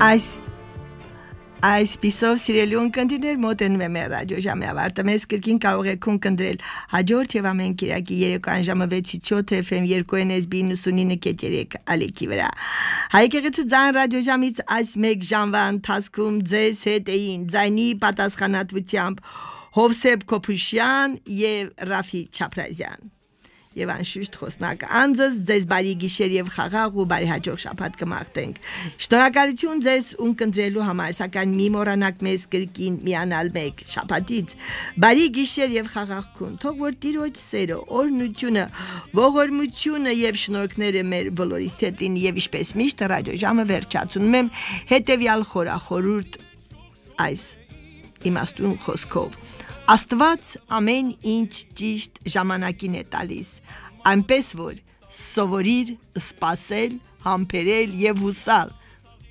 Այսպիսով սիրելի ունկնդիրներ մոտենում է մեր ռադիոժամի ավարտը մեզ կրկին կարող եք ունկնդրել հաջորդ եւ ամեն կիրակի երեկոյան ժամը 6-7 FM 2NSB 99.3 ալիքի վրա Հայկեղեցու ձայն ռադիոժամից այս մեկ ժամվա ընթացքում ձեզ հետ էին ձայնի պատասխանատվությամբ Հովսեփ Քոփուշյան եւ Ռաֆի Չապրազյան Եվ անշուշտ խոսնակ անձս ձեզ բարի գիշեր եւ խաղաղ ու բարի հաջող շաբաթ կմաղթենք Շնորհակալություն ձեզ ունկնդրելու համար սակայն մի մոռանաք մեզ կրկին միանալ մեկ շաբաթից բարի գիշեր եւ խաղաղություն թող որ Տիրոջ սերը օրհնությունը ողորմությունը եւ շնորհքները մեր բոլորիս հետ լինի եւ ինչպես միշտ ռադիոժամը վերջացնում եմ հետեւյալ խորախորուրդ այս իմաստուն խոսքով Աստված ամեն ինչ ճիշտ ժամանակին է տալիս, այնպես որ սովորիր սպասել, համբերել եւ հուսալ,